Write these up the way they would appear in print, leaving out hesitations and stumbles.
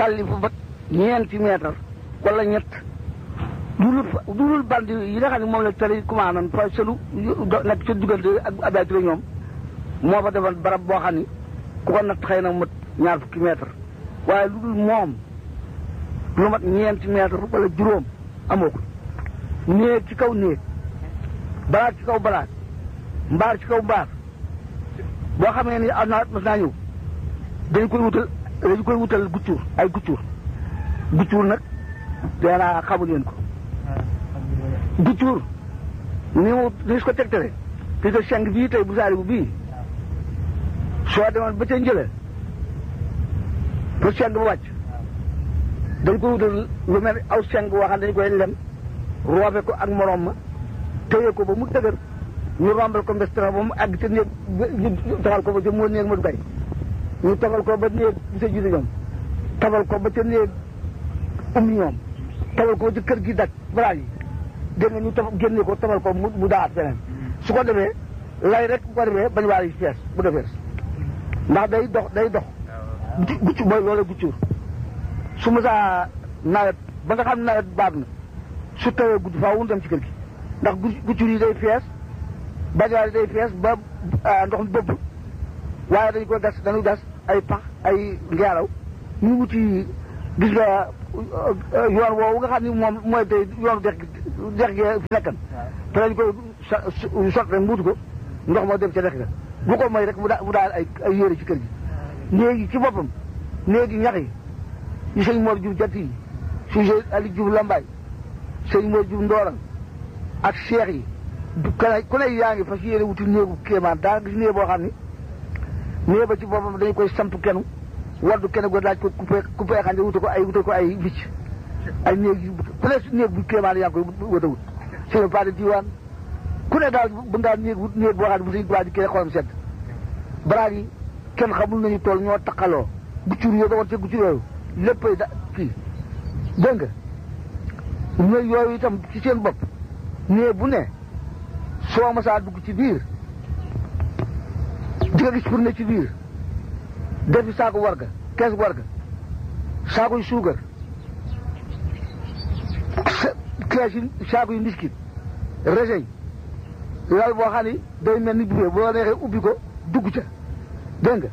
tàlli fu bat ñeenti mètre wala ñett dulul band yi nga xam ne moom la tali commandant fa selu nekk ca diggante ak Abdoulaye Touré ñoom moo fa defoon barab boo xam ni ku ko natt xëy na mat ñaar fukki mètre waaye lu dul moom lu mat ñeenti mètre wala juróom amoo ko néeg ci kaw néeg balaat ci kaw balaat mbaar ci kaw mbaar boo xamee ni am naa mas naa ñëw dañ koy wutal guccuur ay guccuur nag danaa xamul leen ko guccuur ni su ko tegtale te que seng bii tey bu saari bu bii soo demoon ba ca njële ba seng ba wàcc dañ koy wutal lu mel aw seng boo xam ne dañ koy lem roofe ko ak morom ma téye ko ba mu dëgër ñu rombal ko mbestara ba mu àgg te néeg ñu tafal ko ba ca moo néeg ma du kay ñu tafal ko ba néeg bu sa jiite ñoom tafal ko ba ca néeg ñoom tafal ko ba ca kër gi dak balaa yi dégg nga ñu génne ko tafal ko mu daat feneen su ko defee lay rek bu ko defee bañ waar yi fees bu defees ndax day dox gucc mooy loolu guccuur su ma saa nawet ba nga xam ne nawet baag na su tawee guddi faaw wun dem ci kër gi ndax guccuur yi day fees bañwaar yi day fees ba ndox mi bëbb waaye dañuy gas ay pax ay ngeeraw ñu wuti gis nga yoon woowu nga xam ni moom mooy tey yoonu dex gee fi nekkan te dañ koy sot rek mbuutu ko ndox moo dem ca dex ga bu ko mooy rek mu daal ay yére ci kër gi néegi ci boppam néegi ñax yi sëñ Mor Diouf jat yi sëñ Ali Diouf Lambaay sëñ Mor Diouf Ndooral ak cheikh yi ku ne yaa ngi fas yéene wuti néegu kéemaan daa gis néeg boo xam ni néeg ba ci boppam dañu koy samp kenu waddu kenn go laaj ko coupé xande wuta ko ay wicc ay néeg yu ku ne néeg bu kéemaan yaa ngi koy wut a wut sëñ pas de diwaan ku ne daal bu ngaa néeg wut néeg boo xam ne bu sëñ waa di kee xolam sedd baraag yi kenn xamul nañu tool ñoo taqaloo guccur yoo doon te guccur yooyu léppay kii dégg nga néeg yooyu itam ci seen bopp néeg bu ne soo masaa dugg ci biir di nga gis pour ne ci biir defi saako warga kees warga saako yu suukar kees yi saako yu mbiskit reseñ lal boo xam ni day mel ni bubee boo neexee ubbi ko dugg ca dégg nga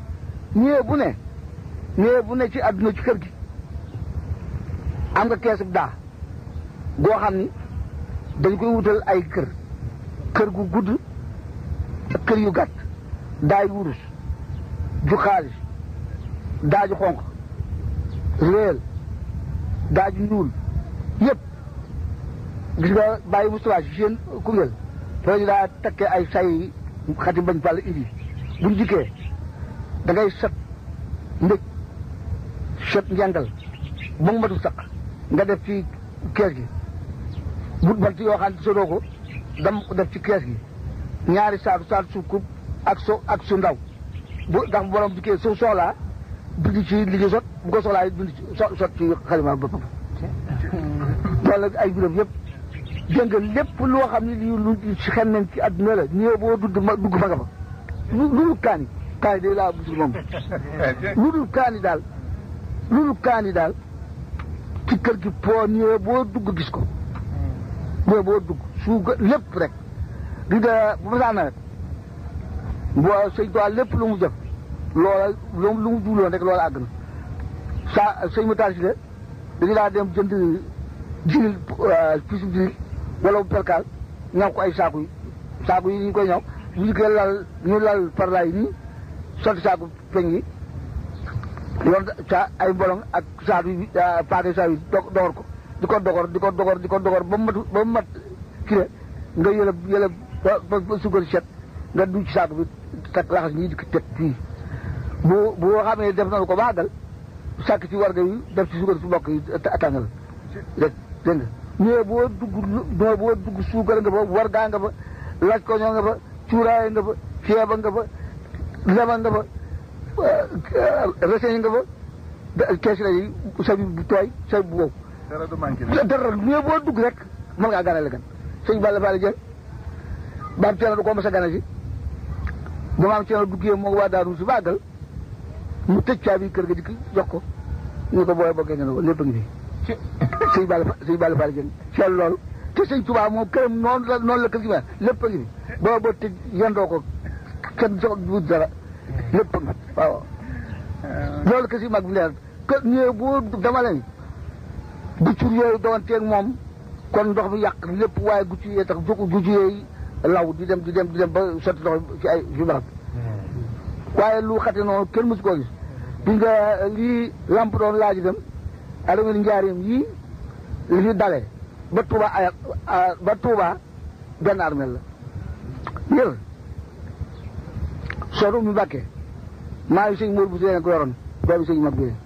ñëwee bu ne ci àdduna ci kër gi am nga kees daa goo xam ni dañ koy wutal ay kër gu gudd ak kër yu gàtt daay wurus ju xaalis daa ju xonq réel daa ju ñuul yëpp gis nga bàyyi Moustapha si seen Koungheul foo ñu daa takkee ay say xati bañ fàll idi buñ jikkee da ngay set ndëj set njàngal ba mu matu saq nga def ci kees gi but bant yoo xam ne sodoo ko dam def ci kees gi ñaari saatu su kub ak su ndaw bu ndax borom dikkee su soxlaa bind ci li ñu sot bu ko soxlaa bind ci sot ci xalima boppam loolu ay biram yëpp dégg nga lépp loo xam ne lii lu ci xem nañ ci àdduna la ñëw boo dugg fa nga fa lu dul kaani day laa busul moom lu dul kaani daal ci kër gi po ñëwee boo dugg gis ko ñëwee boo dugg suuga lépp rek di nga bu ma saa nawet boo sëñ Tuubaa lépp lu mu jëf loola lu mu jubloon rek loola àgg na sëñ ma taal si de dañu daa dem jënd jinil pisu jinil wala bu perkaal ñaw ko ay saaku yi ñu koy ñaw bu ñu koy ñu lal parla yi nii sotti saaku peñ yi yoon ay mbolong ak saaku yi paake saaku yi dogor ko di ko dogor ba mu mat kile nga yëlëb ba sukkar set nga du ci saaku bi tak laxas ñii di ko teg fii bu xamee def nañu ko baagal sàkk ci warga yi def ci suukar su mbokk yi tàngal rek dégg nga ñëwee boo dugg suukar nga fa wargaa nga fa laaj ko ñoo nga fa cuuraay nga fa ceeba nga fa lema nga fa reseñ nga fa kees la yi sabi bu tooy sabi bu wow dara ñëwee boo dugg rek mën ngaa ganale gan sëñ Balla Fall Dieng baam Ceerno du ko mas a gana si ba maam Ceerno duggee moo waa Daaru si bàggal mu tëj caabi kër ga di jox ko ñu ko booyee bokkee nga ne ko lépp a ngi fi sëñ Balla Fall Dieng seetlu loolu te sëñ Tuubaa moom këram noonu la kër gi mel lépp a ngi fi boo ba tëj yendoo ko kenn soog wut dara lépp a ngi fi waaw loolu kër si mag bi leer kër ñëwee bu dama leen guccur yooyu doonteeg moom kon ndox mi yàq lépp waaye guccur yooyu tax guccur yooyu law di dem ba sotti ndox ci ay fi barab waaye lu xate noonu kenn mësu koo gis di nga lii lamp doon laaj dem adama li njaarim yii li fi dale ba Touba benn armel la yër sonu mi Mbàkke maa ngi sëñ Mor bu seen ko yoroon doomi sëñ mag bi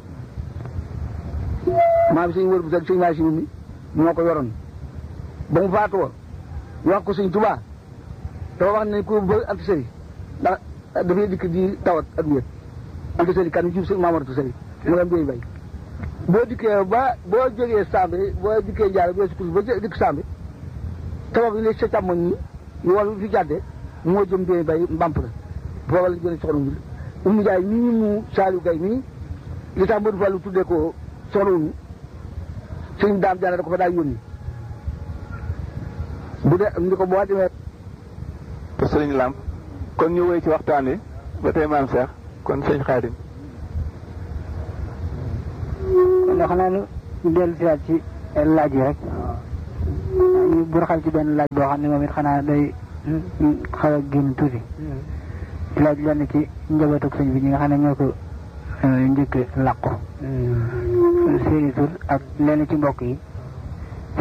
maa ngi sëñ Mor bu seen sëñ maa si mi moo ko yoroon ba mu faatoo wax ko sëñ Touba dafa wax ne ko ba anti sëri ndax dafay dikk di tawat ak wéet anti sëri kan jub sëñ Mamadou sëri mu leen doy bay boo dikkee boo jógee Sambe boo dikkee Ndiaye boo sukkur ba dikk Sambe tabax bi ne sa càmmoñ ñi yoon fi jàddee moo jëm doy bay mbamp la booba la jëlee soxna Wuli Umu Njaay mii mu Saliou Gaye mii li tax Modou Fallou tuddee ko soxna Wuli sëñ daam jaane da ko fa daa yónni bu dee ni ko boo demee te sëriñ Lamp kon ñu wéy ci waxtaan wi ba tey maam Cheikh kon sëñ Xaadim ndax xanaa ñu dellu si waat ci laaj yi rek ñu burxal ci benn laaj boo xam ne moom it xanaa day xaw a génn tuuti laaj lenn ci njabootu sëñ bi ñi nga xam ne ñoo ko njëkk làqu seeni tur ak lenn ci mbokk yi